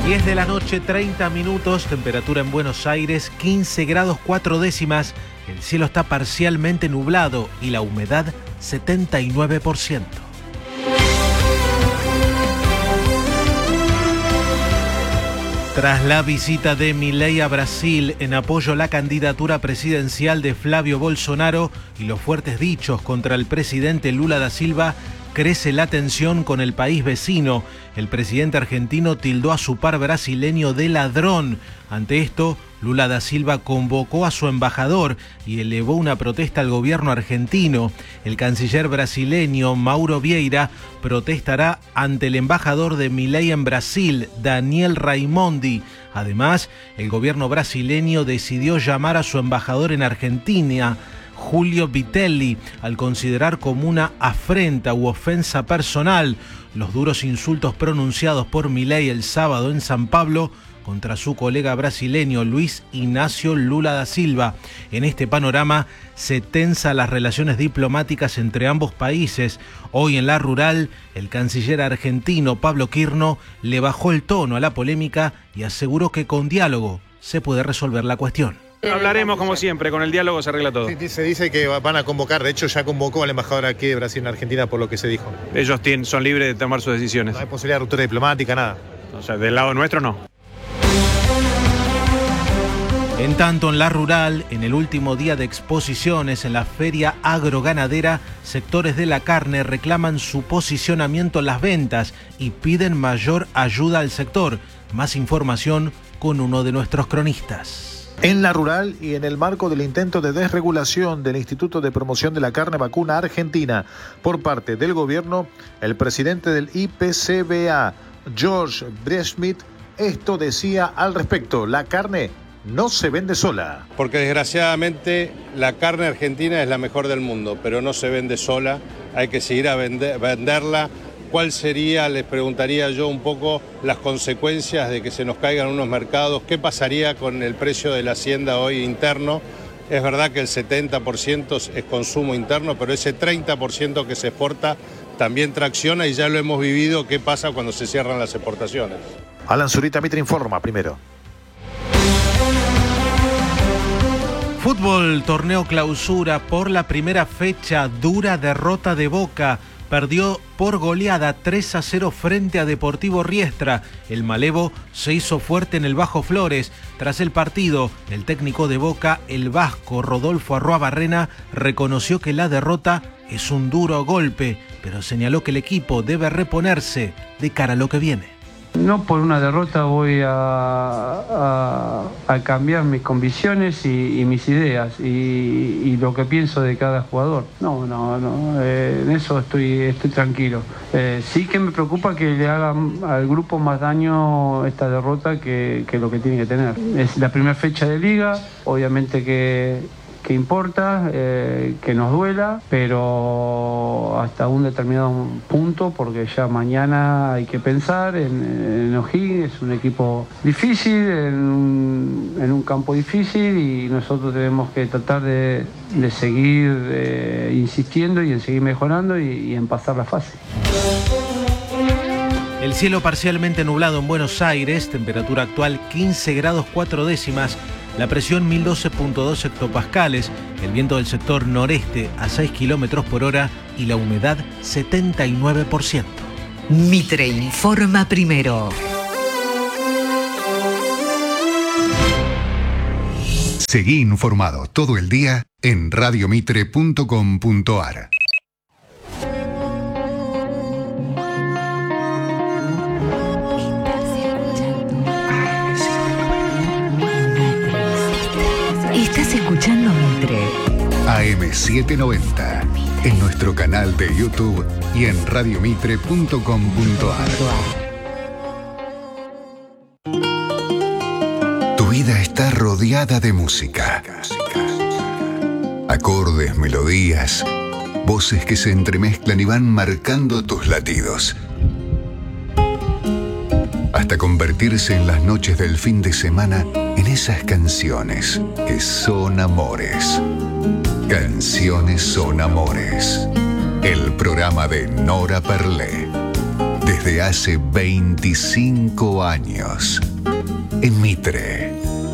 10 de la noche, 30 minutos, temperatura en Buenos Aires, 15 grados 4 décimas. El cielo está parcialmente nublado y la humedad 79%. Tras la visita de Milei a Brasil en apoyo a la candidatura presidencial de Flavio Bolsonaro y los fuertes dichos contra el presidente Lula da Silva, crece la tensión con el país vecino. El presidente argentino tildó a su par brasileño de ladrón. Ante esto, Lula da Silva convocó a su embajador y elevó una protesta al gobierno argentino. El canciller brasileño Mauro Vieira protestará ante el embajador de Milei en Brasil, Daniel Raimondi. Además, el gobierno brasileño decidió llamar a su embajador en Argentina, Julio Vitelli, al considerar como una afrenta u ofensa personal los duros insultos pronunciados por Milei el sábado en San Pablo contra su colega brasileño Luis Ignacio Lula da Silva. En este panorama se tensan las relaciones diplomáticas entre ambos países. Hoy en La Rural, el canciller argentino Pablo Quirno le bajó el tono a la polémica y aseguró que con diálogo se puede resolver la cuestión. Hablaremos como siempre, con el diálogo se arregla todo. Se dice que van a convocar, de hecho ya convocó al embajador aquí de Brasil en Argentina por lo que se dijo. Ellos son libres de tomar sus decisiones. No hay posibilidad de ruptura diplomática, nada. O sea, del lado nuestro no. En tanto, en La Rural, en el último día de exposiciones en la feria agroganadera, sectores de la carne reclaman su posicionamiento en las ventas y piden mayor ayuda al sector. Más información con uno de nuestros cronistas. En La Rural y en el marco del intento de desregulación del Instituto de Promoción de la Carne Vacuna Argentina por parte del gobierno, el presidente del IPCBA, George Breschmidt, esto decía al respecto: la carne no se vende sola. Porque desgraciadamente la carne argentina es la mejor del mundo, pero no se vende sola, hay que seguir a venderla. ¿Cuál sería, les preguntaría yo un poco, las consecuencias de que se nos caigan unos mercados? ¿Qué pasaría con el precio de la hacienda hoy interno? Es verdad que el 70% es consumo interno, pero ese 30% que se exporta también tracciona y ya lo hemos vivido. ¿Qué pasa cuando se cierran las exportaciones? Alan Zurita Mitre informa primero. Fútbol, torneo clausura por la primera fecha, dura derrota de Boca. Perdió por goleada 3-0 frente a Deportivo Riestra. El malevo se hizo fuerte en el Bajo Flores. Tras el partido, el técnico de Boca, el vasco Rodolfo Arruabarrena, reconoció que la derrota es un duro golpe, pero señaló que el equipo debe reponerse de cara a lo que viene. No por una derrota voy a cambiar mis convicciones y mis ideas y lo que pienso de cada jugador. No, en eso estoy tranquilo. Sí que me preocupa que le hagan al grupo más daño esta derrota que lo que tiene que tener. Es la primera fecha de liga, obviamente que importa, que nos duela, pero hasta un determinado punto, porque ya mañana hay que pensar en O'Higgins. Es un equipo difícil, en un campo difícil, y nosotros tenemos que tratar de seguir insistiendo y en seguir mejorando y en pasar la fase. El cielo parcialmente nublado en Buenos Aires, temperatura actual 15 grados 4 décimas. La presión 1012.2 hectopascales, el viento del sector noreste a 6 kilómetros por hora y la humedad 79%. Mitre informa primero. Seguí informado todo el día en radiomitre.com.ar. Estás escuchando Mitre. AM790, en nuestro canal de YouTube y en radiomitre.com.ar. Tu vida está rodeada de música. Acordes, melodías, voces que se entremezclan y van marcando tus latidos. Hasta convertirse en las noches del fin de semana en esas canciones que son amores. Canciones son amores. El programa de Nora Perlé. Desde desde hace 25 años. En Mitre.